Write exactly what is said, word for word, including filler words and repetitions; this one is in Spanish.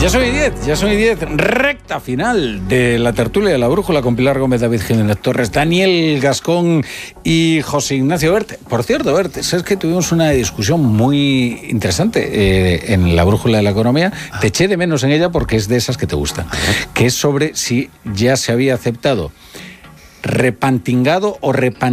Ya son y diez, ya son y diez, recta final de la tertulia de la brújula con Pilar Gómez, David Jiménez Torres, Daniel Gascón y José Ignacio Bert. Por cierto, Bert, es que tuvimos una discusión muy interesante eh, en la brújula de la economía. Ah. Te eché de menos en ella porque es de esas que te gustan, que es sobre si ya se había aceptado repantingado o repantingado